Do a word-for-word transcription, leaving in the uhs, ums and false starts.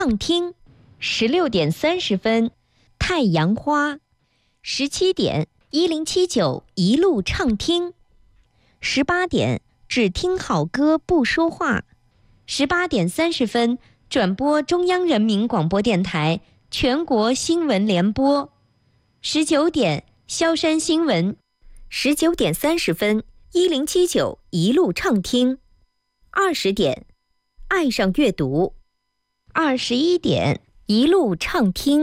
畅听。十六点三十分，太阳花。十七点，一零七九一路畅听。十八点，只听好歌不说话。十八点三十分，转播中央人民广播电台全国新闻联播。十九点，萧山新闻。十九点三十分，一零七九一路畅听。二十点，爱上阅读。二十一点，一路畅听。